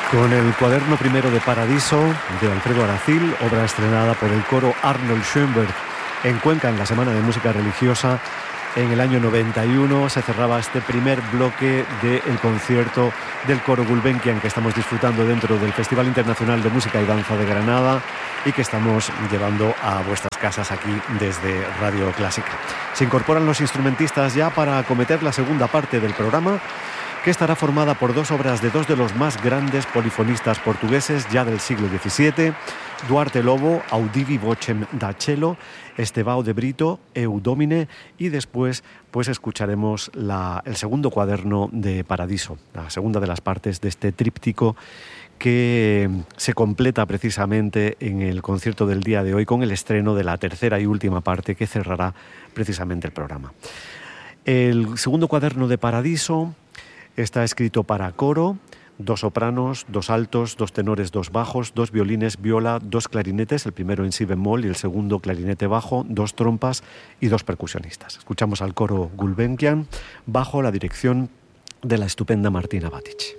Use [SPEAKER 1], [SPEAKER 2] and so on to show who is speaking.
[SPEAKER 1] Con el cuaderno primero de Paradiso, de Alfredo Aracil, obra estrenada por el coro Arnold Schoenberg en Cuenca en la Semana de Música Religiosa. En el año 91 se cerraba este primer bloque del concierto del coro Gulbenkian que estamos disfrutando dentro del Festival Internacional de Música y Danza de Granada y que estamos llevando a vuestras casas aquí desde Radio Clásica. Se incorporan los instrumentistas ya para acometer la segunda parte del programa, que estará formada por dos obras de dos de los más grandes polifonistas portugueses ya del siglo XVII, Duarte Lobo, Audivi Vocem da Cello, Estevão de Brito, Eu Domine, y después pues escucharemos el segundo cuaderno de Paradiso, la segunda de las partes de este tríptico que se completa precisamente en el concierto del día de hoy con el estreno de la tercera y última parte que cerrará precisamente el programa. El segundo cuaderno de Paradiso está escrito para coro, 2 sopranos, 2 altos, 2 tenores, 2 bajos, 2 violines, viola, 2 clarinetes, el primero en si bemol y el segundo clarinete bajo, 2 trompas y 2 percusionistas. Escuchamos al coro Gulbenkian bajo la dirección de la estupenda Martina Batic.